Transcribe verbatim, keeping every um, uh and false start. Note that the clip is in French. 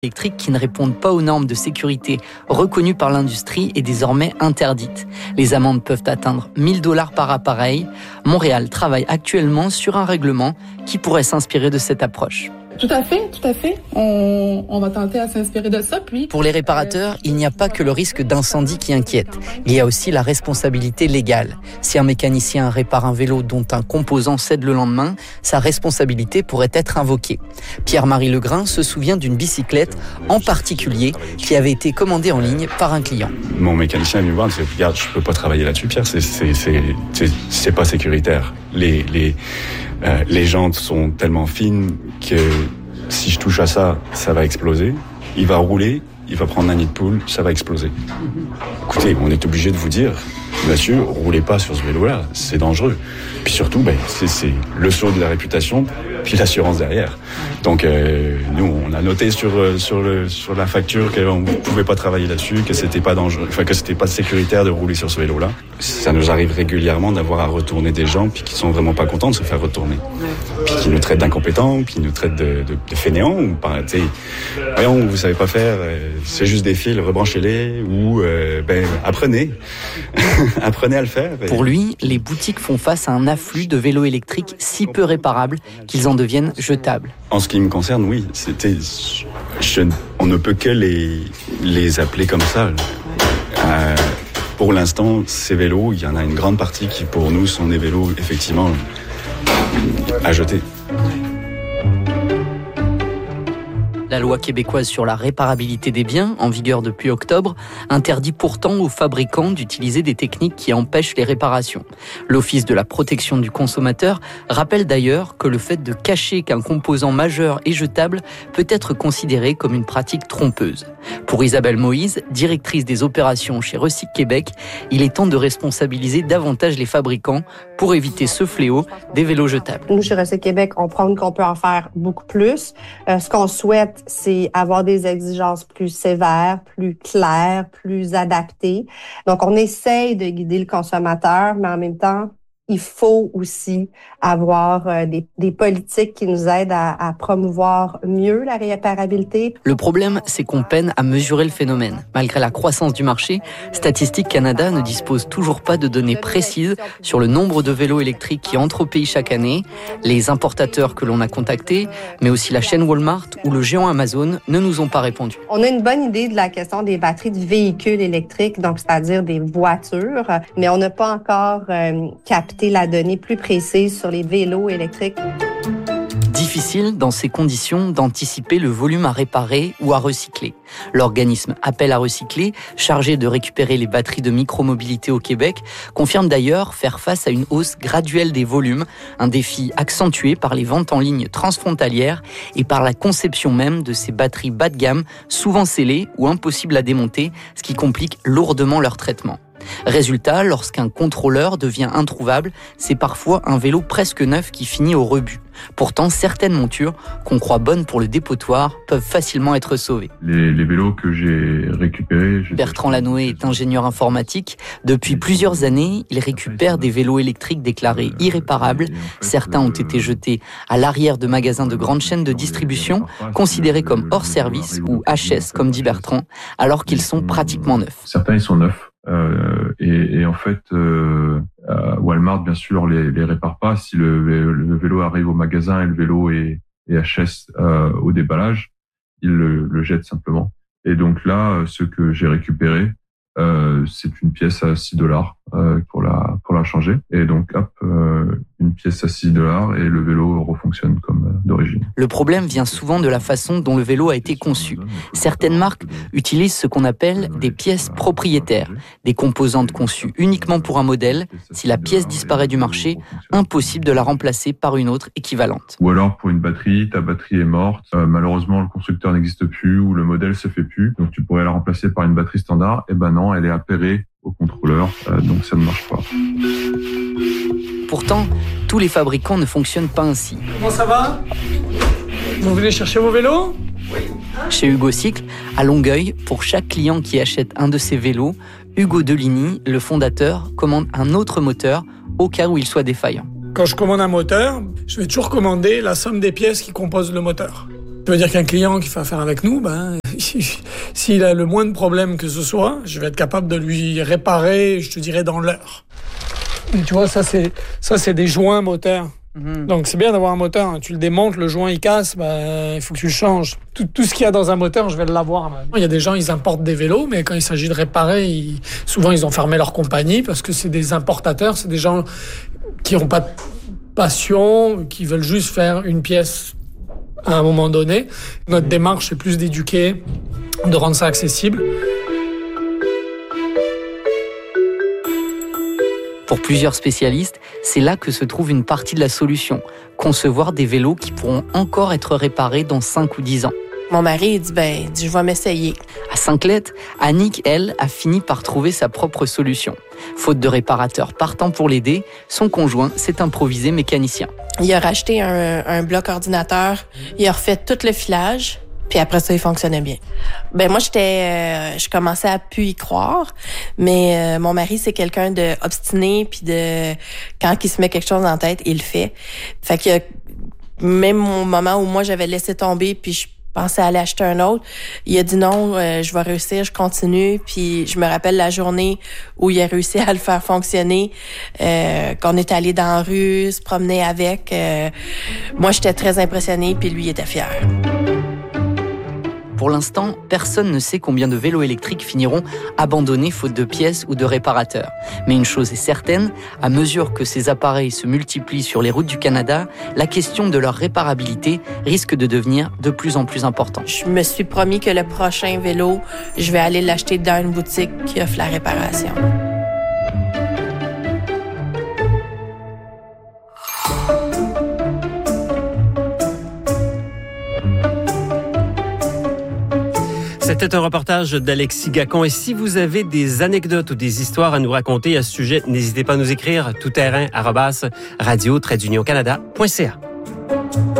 électriques qui ne répondent pas aux normes de sécurité reconnues par l'industrie est désormais interdite. Les amendes peuvent atteindre mille dollars par appareil. Montréal travaille actuellement sur un règlement qui pourrait s'inspirer de cette approche. Tout à fait, tout à fait. On, on va tenter à s'inspirer de ça. Puis, pour les réparateurs, il n'y a pas que le risque d'incendie qui inquiète. Il y a aussi la responsabilité légale. Si un mécanicien répare un vélo dont un composant cède le lendemain, sa responsabilité pourrait être invoquée. Pierre-Marie Legrain se souvient d'une bicyclette en particulier qui avait été commandée en ligne par un client. Mon mécanicien est venu me voir et m'a dit « Regarde, je ne peux pas travailler là-dessus, Pierre, c'est, c'est, c'est, c'est, c'est pas sécuritaire. Les, les, euh, les jantes sont tellement fines que si je touche à ça, ça va exploser. Il va rouler, il va prendre un nid de poule, ça va exploser. Écoutez, on est obligé de vous dire, bien sûr, roulez pas sur ce vélo-là, c'est dangereux. Puis surtout, ben, c'est, c'est le saut de la réputation, puis l'assurance derrière. Donc, euh, nous, on a noté sur sur le sur la facture qu'on ne pouvait pas travailler là-dessus, que c'était pas dangereux, enfin que c'était pas sécuritaire de rouler sur ce vélo-là. Ça nous arrive régulièrement d'avoir à retourner des gens, puis qui sont vraiment pas contents de se faire retourner, puis qui nous traitent d'incompétents, puis qui nous traitent de, de, de fainéants, ou pas, tu sais, voyons, vous savez pas faire, euh, c'est juste des fils, rebranchez-les, ou euh, ben apprenez, apprenez à le faire. Et... Pour lui, les boutiques font face à un afflux de vélos électriques si peu réparables qu'ils en deviennent jetables. En ce qui me concerne, oui, c'était, je, on ne peut que les les appeler comme ça. Euh, pour l'instant, ces vélos, il y en a une grande partie qui, pour nous, sont des vélos effectivement à jeter. La loi québécoise sur la réparabilité des biens, en vigueur depuis octobre, interdit pourtant aux fabricants d'utiliser des techniques qui empêchent les réparations. L'Office de la protection du consommateur rappelle d'ailleurs que le fait de cacher qu'un composant majeur est jetable peut être considéré comme une pratique trompeuse. Pour Isabelle Moïse, directrice des opérations chez Recyc Québec, il est temps de responsabiliser davantage les fabricants pour éviter ce fléau des vélos jetables. Nous, chez Recyc Québec, on prône qu'on peut en faire beaucoup plus. Euh, ce qu'on souhaite, c'est avoir des exigences plus sévères, plus claires, plus adaptées. Donc, on essaye de guider le consommateur, mais en même temps, il faut aussi avoir euh, des, des politiques qui nous aident à, à promouvoir mieux la réparabilité. Le problème, c'est qu'on peine à mesurer le phénomène. Malgré la croissance du marché, Statistique Canada ne dispose toujours pas de données précises sur le nombre de vélos électriques qui entrent au pays chaque année. Les importateurs que l'on a contactés, mais aussi la chaîne Walmart ou le géant Amazon, ne nous ont pas répondu. On a une bonne idée de la question des batteries de véhicules électriques, donc c'est-à-dire des voitures, mais on n'a pas encore euh, capté la donnée plus précise sur les vélos électriques. Difficile, dans ces conditions, d'anticiper le volume à réparer ou à recycler. L'organisme Appel à recycler, chargé de récupérer les batteries de micromobilité au Québec, confirme d'ailleurs faire face à une hausse graduelle des volumes, un défi accentué par les ventes en ligne transfrontalières et par la conception même de ces batteries bas de gamme, souvent scellées ou impossibles à démonter, ce qui complique lourdement leur traitement. Résultat, lorsqu'un contrôleur devient introuvable, c'est parfois un vélo presque neuf qui finit au rebut. Pourtant, certaines montures, qu'on croit bonnes pour le dépotoir, peuvent facilement être sauvées. Les, les vélos que j'ai récupérés... Bertrand Lanoé est ingénieur informatique. Depuis plusieurs années, il récupère des vélos électriques déclarés irréparables. Certains ont été jetés à l'arrière de magasins de grandes chaînes de distribution, considérés comme hors service ou H S, comme dit Bertrand, alors qu'ils sont pratiquement neufs. Certains, ils sont neufs. Euh, et, et en fait, euh, euh, Walmart, bien sûr, les, les répare pas. Si le, le vélo arrive au magasin et le vélo est, est H S euh, au déballage, ils le, le jettent simplement. Et donc là, ce que j'ai récupéré, euh, c'est une pièce à six dollars euh, pour la pour la changer. Et donc, hop, euh, une pièce à six dollars et le vélo refonctionne comme euh, d'origine. Le problème vient souvent de la façon dont le vélo a été conçu. Certaines marques utilisent ce qu'on appelle des pièces propriétaires, des composantes conçues uniquement pour un modèle. Si la pièce disparaît du marché, impossible de la remplacer par une autre équivalente. Ou alors pour une batterie, ta batterie est morte, euh, malheureusement le constructeur n'existe plus ou le modèle se fait plus, donc tu pourrais la remplacer par une batterie standard. Et ben non, elle est appairée au contrôleur, euh, donc ça ne marche pas. Pourtant, tous les fabricants ne fonctionnent pas ainsi. Comment ça va ? Vous venez chercher vos vélos ? Chez Hugo Cycle, à Longueuil, pour chaque client qui achète un de ses vélos, Hugo Deligny, le fondateur, commande un autre moteur au cas où il soit défaillant. Quand je commande un moteur, je vais toujours commander la somme des pièces qui composent le moteur. Ça veut dire qu'un client qui fait affaire avec nous, ben, s'il a le moins de problèmes que ce soit, je vais être capable de lui réparer, je te dirais, dans l'heure. Et tu vois, ça c'est, ça, c'est des joints moteurs. Mmh. Donc c'est bien d'avoir un moteur, hein. Tu le démontes, le joint il casse, ben, il faut que tu le changes. Tout, tout ce qu'il y a dans un moteur, je vais l'avoir. Ben. Il y a des gens, ils importent des vélos, mais quand il s'agit de réparer, ils, souvent ils ont fermé leur compagnie parce que c'est des importateurs, c'est des gens qui n'ont pas de passion, qui veulent juste faire une pièce à un moment donné. Notre démarche, c'est plus d'éduquer, de rendre ça accessible. Pour plusieurs spécialistes, c'est là que se trouve une partie de la solution. Concevoir des vélos qui pourront encore être réparés dans cinq ou dix ans. Mon mari, il dit, ben, il dit, je vais m'essayer. À Saint-Clette, Annick, elle, a fini par trouver sa propre solution. Faute de réparateurs partant pour l'aider, son conjoint s'est improvisé mécanicien. Il a racheté un, un bloc ordinateur, il a refait tout le filage. Puis après ça, il fonctionnait bien. Ben moi, j'étais, euh, je commençais à plus y croire, mais euh, mon mari, c'est quelqu'un de obstiné, puis de quand il se met quelque chose en tête, il le fait. Fait que même au moment où moi j'avais laissé tomber, puis je pensais aller acheter un autre, il a dit non, euh, je vais réussir, je continue. Puis je me rappelle la journée où il a réussi à le faire fonctionner, euh, qu'on est allé dans la rue, se promener avec. Euh, moi, j'étais très impressionnée, puis lui, il était fier. Pour l'instant, personne ne sait combien de vélos électriques finiront abandonnés faute de pièces ou de réparateurs. Mais une chose est certaine, à mesure que ces appareils se multiplient sur les routes du Canada, la question de leur réparabilité risque de devenir de plus en plus importante. Je me suis promis que le prochain vélo, je vais aller l'acheter dans une boutique qui offre la réparation. C'était un reportage d'Alexis Gacon. Et si vous avez des anecdotes ou des histoires à nous raconter à ce sujet, n'hésitez pas à nous écrire tout terrain arobase radio tiret union canada point c a.